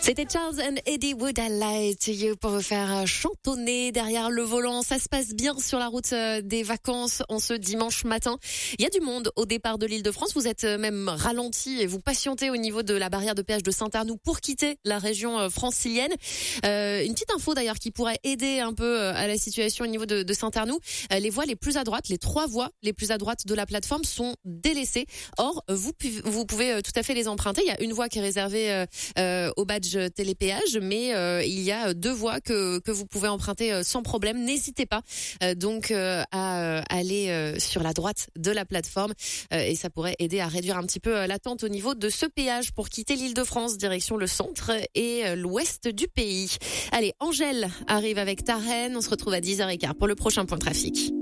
C'était Charles and Eddie Would I Lie to You pour vous faire chantonner derrière le volant. Ça se passe bien sur la route des vacances en ce dimanche matin. Il y a du monde au départ de l'Île-de-France. Vous êtes même ralenti et vous patientez au niveau de la barrière de péage de Saint-Arnoux pour quitter la région francilienne. Une petite info d'ailleurs qui pourrait aider un peu à la situation au niveau de Saint-Arnoux. Les voies les plus à droite, les 3 voies les plus à droite de la plateforme sont délaissées. Or, vous pouvez tout à fait les emprunter. Il y a une voie qui est réservée au badge télépéage, mais il y a 2 voies que vous pouvez emprunter sans problème. N'hésitez pas donc à aller sur la droite de la plateforme et ça pourrait aider à réduire un petit peu l'attente au niveau de ce péage pour quitter l'Île-de-France, direction le centre et l'ouest du pays. Allez, Angèle arrive avec Ta Reine. On se retrouve à 10h15 pour le prochain point trafic.